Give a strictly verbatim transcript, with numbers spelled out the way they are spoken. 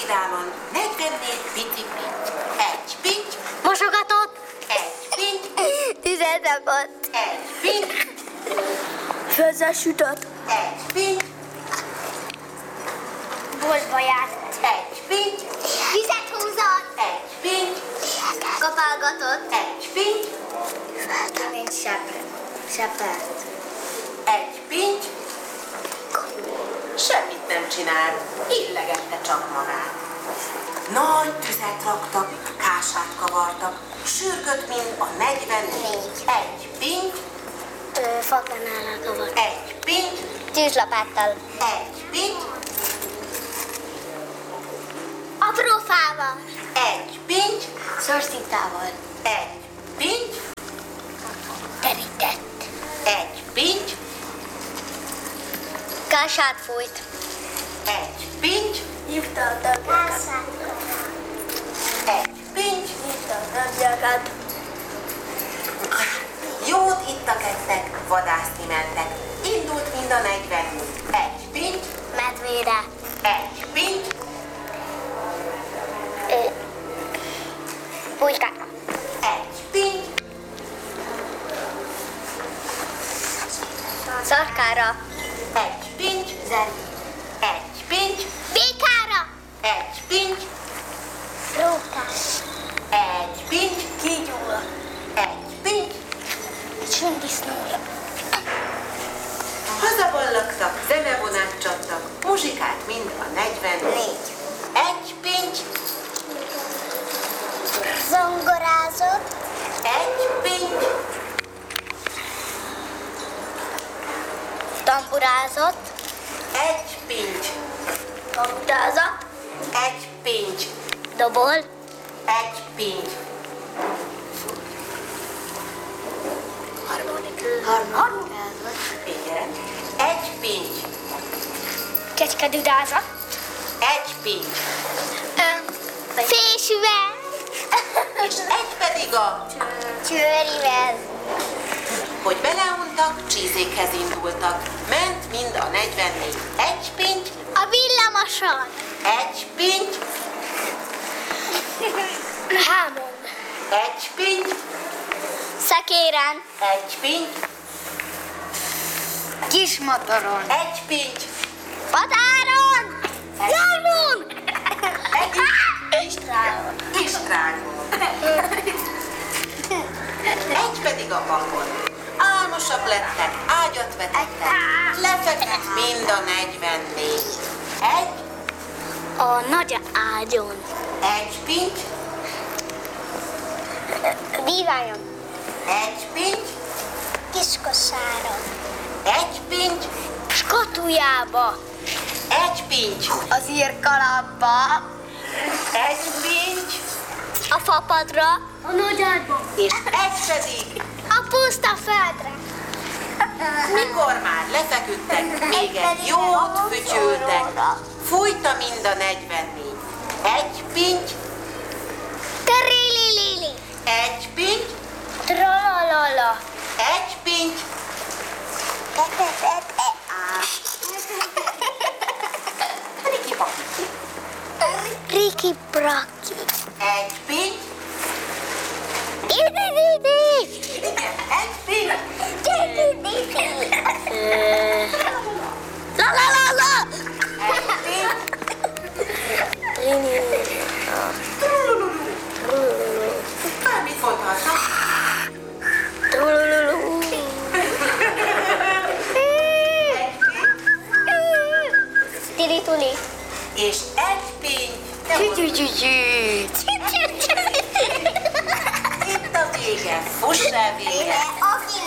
pedálon negyvennégy bicikli. Egy pinty. Mosogatott. Egy pinty. Tüzet rakott. Egy pinty. Főzzel sütött. Egy pinty. Boltba járt. Egy pinty. Vizet húzott. Egy pinty. Kapálgatott. Egy pinty. Mint sepre. Sepert. Egy pinty. Semmit nem csinál, illegette csak magát. Nagy tüzet raktak, kását kavartak, sürgött, mint a negyvennégy. Egy pinty. Fakánállal kavart. Egy pinty. Tűzlapáttal. Egy pinty. Apró fával. Egy pinty. Szorszintával. Egy pinty. Terített. Egy pinty. Kását fújt. Egy pinty. Hívta a tagjakat. Egy pinty. Hívta a tagjakat. Jót ittak, ettek, vadászni mentek. Indult mind a negyvennégy. Egy pinty. Medvére. Egy pinty. Pulykára. Egy pinty. Szarkára. Egy pinty. Zerbi. Egy pinty. Békára. Egy pinty. Rókás. Egy pinty. Kígyóra. Egy pinty. Csundisznóra. Hazaballagtak, zenevonát csaptak, muzsikát mind a negyvennégy. Egy pinty. Zongorázott. Egy pinty. Tamburázott. Egy pinty. Kamutázott. Egy pinty. Dobol. Egy pinty. Harmonik. Harmonikázott. Igen. Egy pinty. Kecskedudázott. Egy pinty. Fésűvel. És egy pedig a, Csőrivel. hogy beleuntak, csízékhez indultak. Ment mind a negyvennégy. Egy pinty. A villamoson. Egy pinty. Hámon. Egy pinty. Szekéren. Egy pinty. Kismotoron. Egy pinty. Patáron. Jármon. Egy Istrágon. Istrágon. Egy pedig a vakon. Álmosak lettek, ágyat vetettek, lefeküdt mind a negyvennégy. Egy, A nagy ágyon. egy pinty, Díványon. egy pinty, Kiskosáron. egy pinty, Skatujába. egy pinty, Az írkalapba. egy pinty, A fapadra. A nagy ágyba. és egy pedig, A puszta földre. mikor már lefeküdtek, még egy jót fütyültek. Fújta mind a negyvennégy. Egy pinty, Terililili. egy pinty, Tralalala. egy pinty, Riki Paki. Riki Braki. Egy pinty, Idi Didi. igen, egy pinty, Didi Didi. La la la la. egy pinty, bármit mondhatnak. Tili-tuli. És egy pinty, itt a vége, fuss el vége. Aki